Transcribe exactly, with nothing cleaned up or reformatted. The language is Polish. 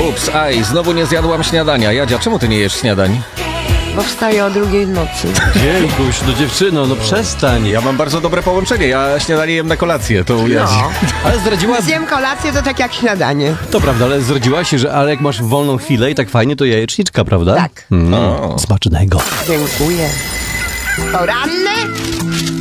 Ups, aj, znowu nie zjadłam śniadania. Jadzia, czemu ty nie jesz śniadań? Bo wstaję o drugiej w nocy. Dziękuś, no dziewczyno, no przestań. Ja mam bardzo dobre połączenie. Ja śniadanie jem na kolację, to u Jadzi. No. Ale zdradziła... Zjem kolację, to tak jak śniadanie. To prawda, ale zdradziłaś się, że ale jak masz wolną chwilę i tak fajnie, to jajeczniczka, prawda? Tak. No, O. smacznego. Dziękuję. Poranny